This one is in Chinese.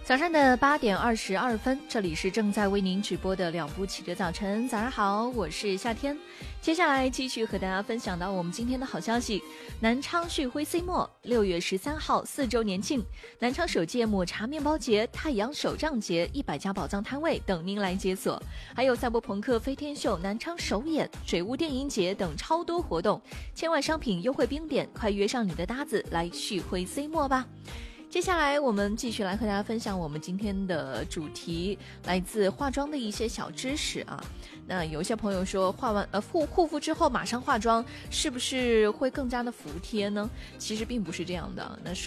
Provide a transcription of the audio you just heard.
早上的8:22，这里是正在为您直播的两部起的早晨。早上好，我是夏天。接下来继续和大家分享到我们今天的好消息：南昌旭辉 C 墨6月13号4周年庆，南昌首届抹茶面包节、太阳手账节100家宝藏摊位等您来解锁，还有赛博朋克飞天秀、南昌首演、水雾电影节等超多活动，千万商品优惠冰点，快约上你的搭子来旭辉 C 墨吧。接下来我们继续来和大家分享我们今天的主题，来自化妆的一些小知识啊。那有些朋友说化完护肤之后马上化妆，是不是会更加的服帖呢？其实并不是这样的。那